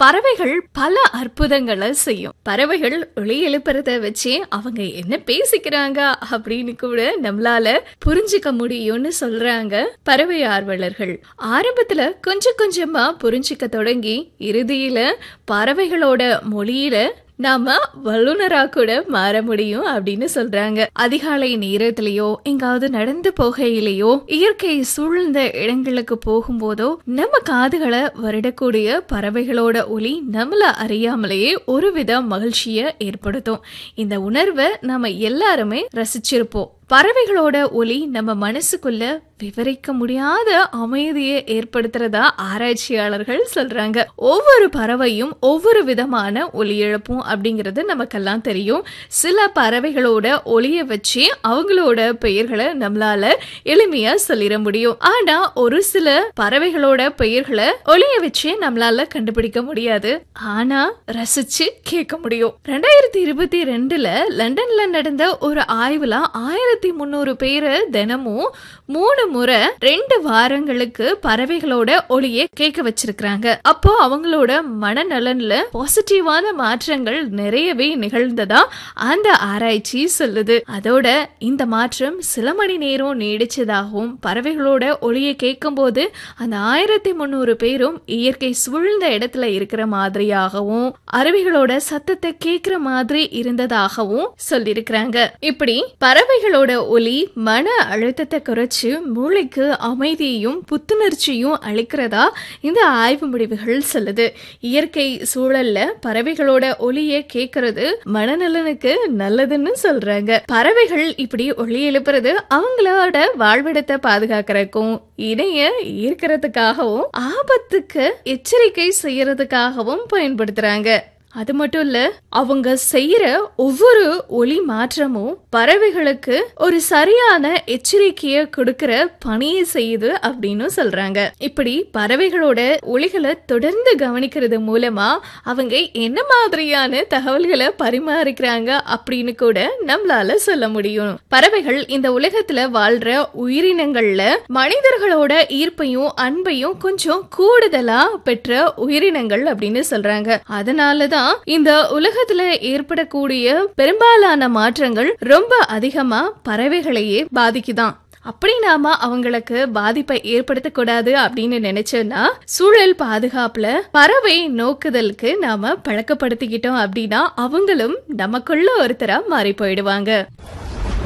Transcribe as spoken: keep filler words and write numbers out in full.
பறவைகள் பல அற்புதங்களை செய்யும். பறவைகள் ஒளி எழுப்புறத வச்சு அவங்க என்ன பேசிக்கிறாங்க அப்படின்னு கூட நம்மளால புரிஞ்சுக்க முடியும்னு சொல்றாங்க பறவை ஆர்வலர்கள். ஆரம்பத்துல கொஞ்சம் கொஞ்சமா புரிஞ்சுக்க தொடங்கி இறுதியில பறவைகளோட மொழியில நாம வல்லுநரா கூட மாற முடியும் அப்படின்னு சொல்றாங்க. அதிகாலை நேரத்திலேயோ எங்காவது நடந்து போகையிலேயோ இயற்கை சூழ்ந்த இடங்களுக்கு போகும்போதோ நம்ம காதுகளை வருடக்கூடிய பறவைகளோட ஒலி நம்மள அறியாமலேயே ஒருவித மகிழ்ச்சிய ஏற்படுத்தும். இந்த உணர்வை நாம எல்லாருமே ரசிச்சிருப்போம். பறவைகளோட ஒலி நம்ம மனசுக்குள்ள விவரிக்க முடியாத அமைதியை ஏற்படுத்துறதா ஆராய்ச்சியாளர்கள் சொல்றாங்க. ஒவ்வொரு பறவையும் ஒவ்வொரு விதமான ஒலி எழுப்பும் அப்படிங்கறது நமக்கெல்லாம் தெரியும். சில பறவைகளோட ஒலிய வச்சு அவங்களோட பெயர்களை நம்மளால எளிமையா சொல்லிட முடியும். ஆனா ஒரு சில பறவைகளோட பெயர்களை ஒலிய வச்சு நம்மளால கண்டுபிடிக்க முடியாது. ஆனா ரசிச்சு கேட்க முடியும். ரெண்டாயிரத்தி இருபத்தி ரெண்டுல லண்டன்ல நடந்த ஒரு ஆய்வுல ஆயிரத்தி முன்னூறு பேரு தினமும் மூணு முறை ரெண்டு வாரங்களுக்கு பறவைகளோட ஒளிய கேட்க வச்சிருக்காங்க. அப்போ அவங்களோட மனநலன்ல பாசிட்டிவான மாற்றங்கள் நிறையவே நிகழ்ந்ததா அந்த ஆராய்ச்சி சொல்லுது. அதோட இந்த மாற்றம் சில மணி நேரம் நீடிச்சதாகவும் பறவைகளோட ஒளிய கேட்கும் போது அந்த ஆயிரத்தி முன்னூறு பேரும் இயற்கை சூழ்ந்த இடத்துல இருக்கிற மாதிரியாகவும் அருவிகளோட சத்தத்தை கேட்கிற மாதிரி இருந்ததாகவும் சொல்லிருக்கிறாங்க. இப்படி பறவைகளோட ஒலி மன அழுத்தத்தை குறைச்சு மூளைக்கு அமைதியையும் புத்துணர்ச்சியும் அளிக்கிறதா இந்த ஆய்வு முடிவுகள் சொல்லுது. இயற்கை சூழல்ல பறவைகளோட ஒலியை கேட்கறது மனநலனுக்கு நல்லதுன்னு சொல்றாங்க. பறவைகள் இப்படி ஒலி எழுப்புறது அவங்களோட வாழ்விடத்தை பாதுகாக்கிறதுக்கும் இணைய ஈர்க்கிறதுக்காகவும் ஆபத்துக்கு எச்சரிக்கை செய்யறதுக்காகவும் பயன்படுத்துறாங்க. அது மட்டும் இல்ல, அவங்க செய்யற ஒவ்வொரு ஒலி மாற்றமும் பறவைகளுக்கு ஒரு சரியான எச்சரிக்கைய கொடுக்கிற பணியை செய்யுது அப்படின்னு சொல்றாங்க. இப்படி பறவைகளோட ஒலிகளை தொடர்ந்து கவனிக்கிறது மூலமா அவங்க என்ன மாதிரியான தகவல்களை பரிமாறிக்கிறாங்க அப்படின்னு கூட நம்மளால சொல்ல முடியும். பறவைகள் இந்த உலகத்துல வாழ்ற உயிரினங்கள்ல மனிதர்களோட ஈர்ப்பையும் அன்பையும் கொஞ்சம் கூடுதலா பெற்ற உயிரினங்கள் அப்படின்னு சொல்றாங்க. அதனாலதான் இந்த உலகத்துல ஏற்படக்கூடிய பெரும்பாலான மாற்றங்கள் ரொம்ப அதிகமா பறவைகளையே பாதிக்குதான். அப்படி நாம அவங்களுக்கு பாதிப்பை ஏற்படுத்தக்கூடாது அப்படின்னு நினைச்சோம்னா சூழல் பாதுகாப்புல பறவை நோக்குதலுக்கு நாம பழக்கப்படுத்திக்கிட்டோம் அப்படின்னா அவங்களும் நமக்குள்ள ஒருத்தரா மாறி போயிடுவாங்க.